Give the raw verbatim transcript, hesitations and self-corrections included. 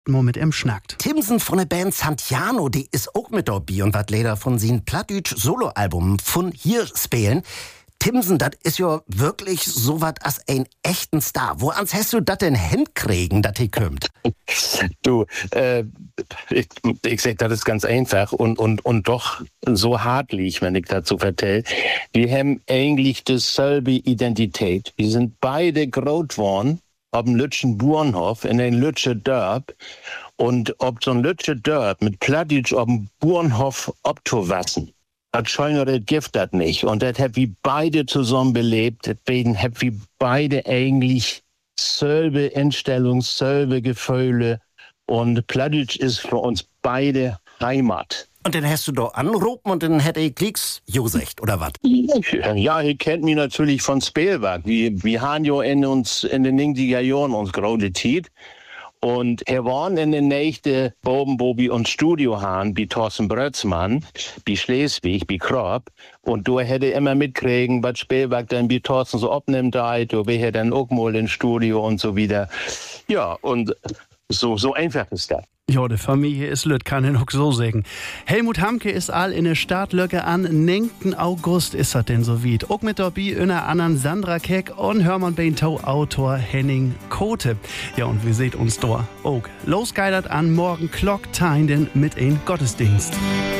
mal mit ihm schnackt. Timsen von der Band Santiano, die ist auch mit dabei und wat Leder von sin Plattdütsch Soloalbum von hier spielen. Timsen, das ist ja wirklich so was als ein echten Star. Wo ans hast du das denn hinkriegen, dass ihr kommt? Du, äh, ich, ich sag, das ist ganz einfach und, und, und doch so hartlich, wenn ich dazu vertell. Wir haben eigentlich dieselbe Identität. Wir sind beide groß geworden auf dem Lütschen Bauernhof in den Lütsche Dörp. Und ob so ein Lütsche Dörp mit Plattdeutsch auf dem Bauernhof abzuwassen, das scheint das Gift das nicht. Und das haben wir beide zusammen belebt. Deswegen haben wir beide eigentlich selbe Einstellung, selbe Gefühle. Und Plattdeutsch ist für uns beide Heimat. Und dann hast du da anrufen und dann hätte ich Klicks Josecht, oder was? Ja, ihr kennt mich natürlich von Spielwerk. Wir, wir haben ja in uns, in den neunziger Jahren uns große Zeit. Und er waren in den nächsten Boben, Bobi und Studio haben, wie Thorsten Brötzmann, wie Schleswig, wie Kropp. Und du hätte immer mitkriegen, was Spielwerk dann wie Thorsten so abnimmt, da, du wäre dann auch mal im Studio und so wieder. Ja, und so, so einfach ist das. Ja, die Familie ist lüt, kann ich noch so sagen. Helmut Hamke ist all in der Startlöcke an neunten August ist das denn so weit. Auch mit dabei einer anderen Sandra Keck und Hermann Beintau Autor Henning Kote. Ja, und wir seht uns da auch. Los geidert an morgen Clock Time denn mit ein Gottesdienst.